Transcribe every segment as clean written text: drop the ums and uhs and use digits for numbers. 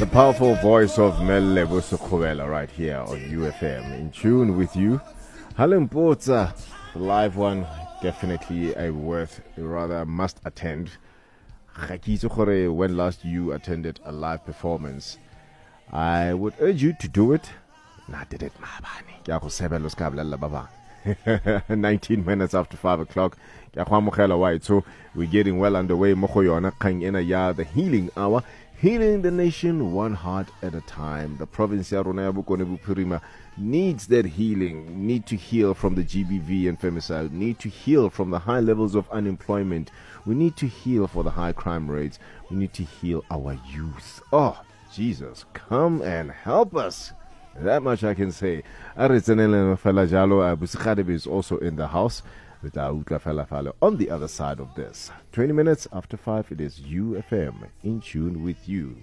The powerful voice of Mellebo Sokovela right here on UFM. In tune with you. Halimpotsa, the live one, definitely a rather must attend. When last you attended a live performance, I would urge you to do it. 19 minutes after 5 o'clock. So we're getting well underway. The healing hour. Healing the nation one heart at a time. The province of Purima needs that healing. Need to heal from the GBV and femicide. Need to heal from the high levels of unemployment. We need to heal for the high crime rates. We need to heal our youth. Oh, Jesus, come and help us. That much I can say. Busikadebe is also in the house with Fala on the other side of this. 20 minutes after 5, it is UFM in tune with you.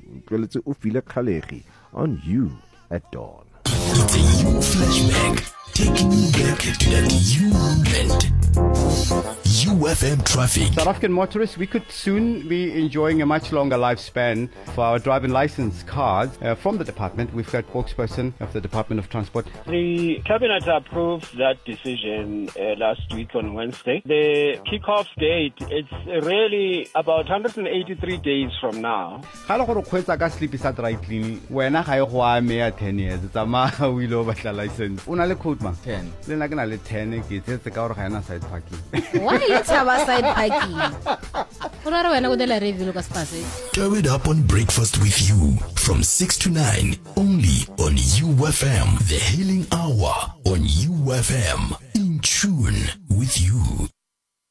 On you at dawn. It's a U flashback, taking you back to that U moment. UFM traffic. South African motorists, we could soon be enjoying a much longer lifespan for our driving license cards. From the department, we've got spokesperson of the Department of Transport. The Cabinet approved that decision last week on Wednesday. The kickoff date, it's really about 183 days from now. When I go 10 years, it's a license. Una code ma 10. Then I can 10 it's the car side parking. Why you tell us side parking? Throw it up on breakfast with you from 6 to 9 only on UFM. The Healing Hour on UFM. In tune with you.